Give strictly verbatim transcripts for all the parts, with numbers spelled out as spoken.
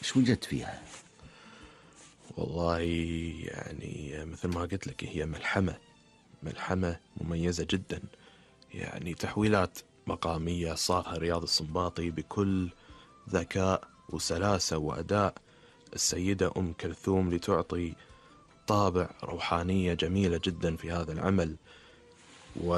إيش وجدت فيها؟ والله يعني مثل ما قلت لك هي ملحمة ملحمة مميزة جدا. يعني تحويلات مقامية صاغها رياض السنباطي بكل ذكاء وسلاسة وأداء السيدة أم كلثوم لتعطي طابع روحانية جميلة جدا في هذا العمل. و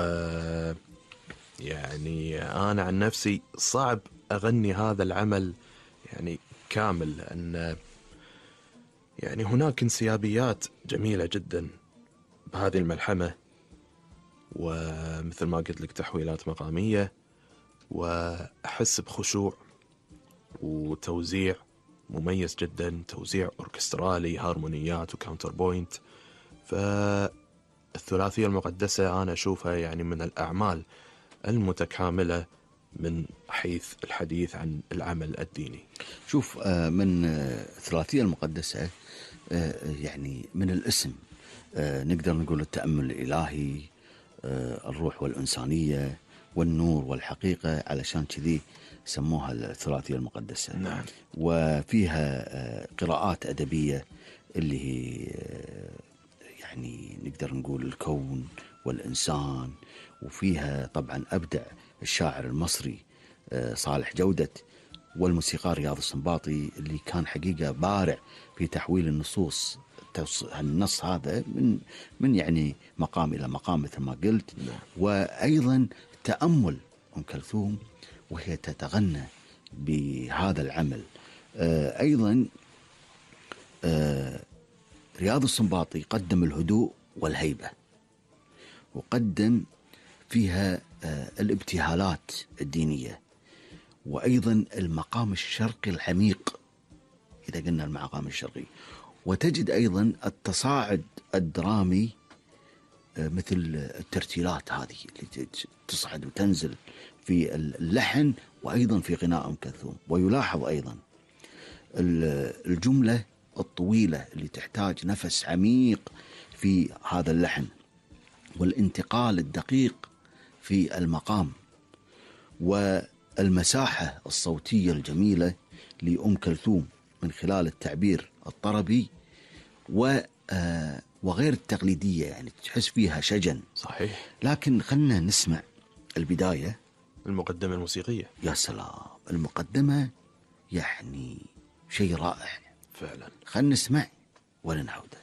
يعني أنا عن نفسي صعب أغني هذا العمل يعني كامل، لأن يعني هناك انسيابيات جميلة جدا بهذه الملحمة، ومثل ما قلت لك تحويلات مقامية، وأحس بخشوع وتوزيع مميز جدا، توزيع أوركسترالي، هارمونيات وكاونتر بوينت. فالثلاثية المقدسة أنا أشوفها يعني من الأعمال المتكاملة من حيث الحديث عن العمل الديني. شوف، آه، من آه، الثلاثية المقدسة، آه، يعني من الاسم آه، نقدر نقول التأمل الإلهي، آه، الروح والإنسانية والنور والحقيقة، علشان كذي سموها الثلاثية المقدسة. نعم. وفيها آه، قراءات أدبية اللي هي آه، يعني نقدر نقول الكون والإنسان. وفيها طبعا أبدع الشاعر المصري آه، صالح جودة، والموسيقار رياض السنباطي اللي كان حقيقة بارع في تحويل النصوص النص هذا من من يعني مقام إلى مقام مثل ما قلت. نعم. وأيضا تأمل أم كلثوم وهي تتغنى بهذا العمل. آه أيضا آه رياض السنباطي قدم الهدوء والهيبة، وقدم فيها آه الابتهالات الدينية، وأيضا المقام الشرقي العميق إذا قلنا المقام الشرقي. وتجد أيضا التصاعد الدرامي مثل الترتيلات هذه اللي تصعد وتنزل في اللحن وأيضا في غناء أم كلثوم. ويلاحظ أيضا الجملة الطويلة اللي تحتاج نفس عميق في هذا اللحن، والانتقال الدقيق في المقام، والمساحة الصوتية الجميلة لأم كلثوم من خلال التعبير الطربي و وغير التقليدية، يعني تحس فيها شجن. صحيح. لكن خلنا نسمع البداية، المقدمة الموسيقية. يا سلام، المقدمة يعني شيء رائع فعلا. خلنا نسمع ولا نعود.